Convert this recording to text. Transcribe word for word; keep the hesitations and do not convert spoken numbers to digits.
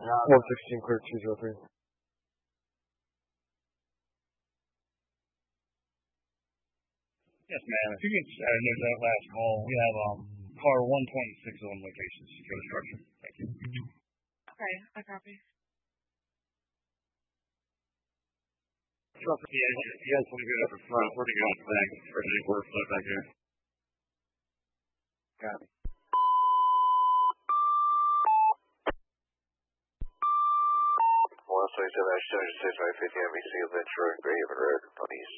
one sixteen clear two zero three. Yes, ma'am. If you can uh, note that last call, we have um, car one twenty-six on location, secure structure. Thank you. Okay, I copy. Yeah, you guys want to go up in front. We're going to go in the back. Or any work stuff back here. Copy. one twenty-seven, two six five fifty M B C, Ventura, Grayhaven Road, Northeast.